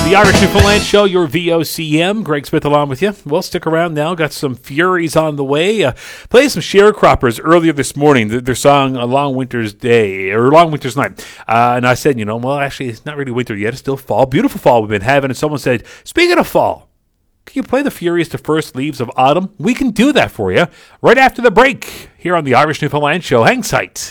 The Irish Newfoundland Show, your VOCM. Greg Smith along with you. Well, stick around now. Got some Furies on the way. Played some Sharecroppers earlier this morning. Their song, A Long Winter's Day, or Long Winter's Night. And I said, well, actually, it's not really winter yet. It's still fall. Beautiful fall we've been having. And someone said, speaking of fall, can you play the Furies to First Leaves of Autumn? We can do that for you right after the break here on the Irish Newfoundland Show. Hang tight.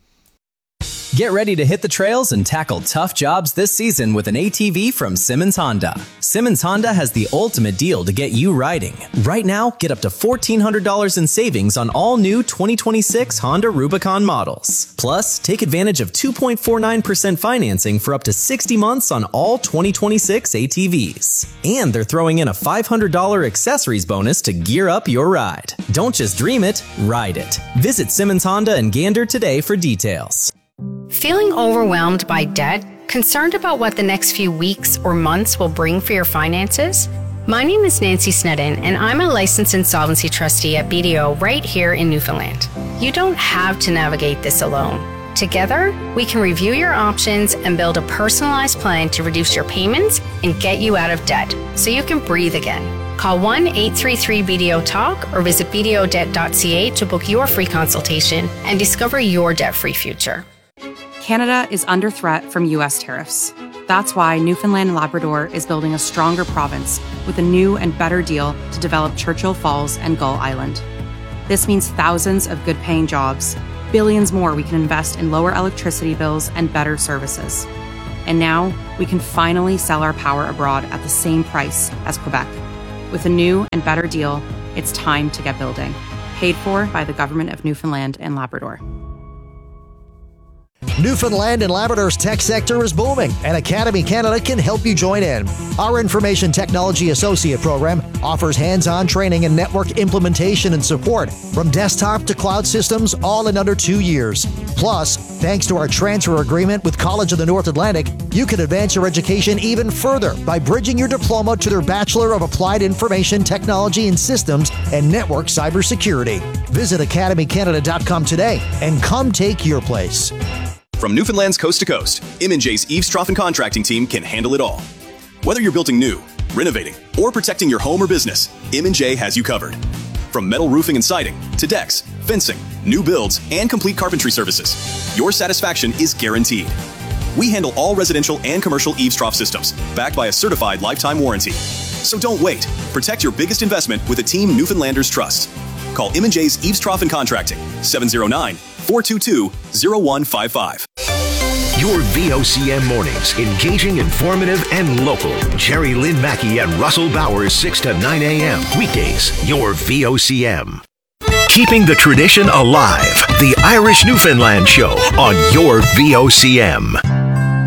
Get ready to hit the trails and tackle tough jobs this season with an ATV from Simmons Honda. Simmons Honda has the ultimate deal to get you riding. Right now, get up to $1,400 in savings on all new 2026 Honda Rubicon models. Plus, take advantage of 2.49% financing for up to 60 months on all 2026 ATVs. And they're throwing in a $500 accessories bonus to gear up your ride. Don't just dream it, ride it. Visit Simmons Honda in Gander today for details. Feeling overwhelmed by debt? Concerned about what the next few weeks or months will bring for your finances? My name is Nancy Snedden, and I'm a licensed insolvency trustee at BDO right here in Newfoundland. You don't have to navigate this alone. Together, we can review your options and build a personalized plan to reduce your payments and get you out of debt so you can breathe again. Call 1-833-BDO-TALK or visit bdodebt.ca to book your free consultation and discover your debt-free future. Canada is under threat from U.S. tariffs. That's why Newfoundland and Labrador is building a stronger province with a new and better deal to develop Churchill Falls and Gull Island. This means thousands of good-paying jobs, billions more we can invest in lower electricity bills and better services. And now we can finally sell our power abroad at the same price as Quebec. With a new and better deal, it's time to get building. Paid for by the Government of Newfoundland and Labrador. Newfoundland and Labrador's tech sector is booming, and Academy Canada can help you join in. Our Information Technology Associate program offers hands-on training and network implementation and support from desktop to cloud systems, all in under 2 years. Plus, thanks to our transfer agreement with College of the North Atlantic, you can advance your education even further by bridging your diploma to their Bachelor of Applied Information Technology and Systems and Network Cybersecurity. Visit academycanada.com today and come take your place. From Newfoundland's coast to coast, M&J's Eaves Trough Contracting team can handle it all. Whether you're building new, renovating, or protecting your home or business, M&J has you covered. From metal roofing and siding to decks, fencing, new builds, and complete carpentry services, your satisfaction is guaranteed. We handle all residential and commercial eaves trough systems, backed by a certified lifetime warranty. So don't wait. Protect your biggest investment with a team Newfoundlanders trust. Call M&J's Eaves Trough Contracting, 709-422-0155. Your VOCM mornings, engaging, informative, and local. Jerry Lynn Mackey and Russell Bowers, 6 to 9 a.m. Weekdays, your VOCM. Keeping the tradition alive. The Irish Newfoundland Show on your VOCM.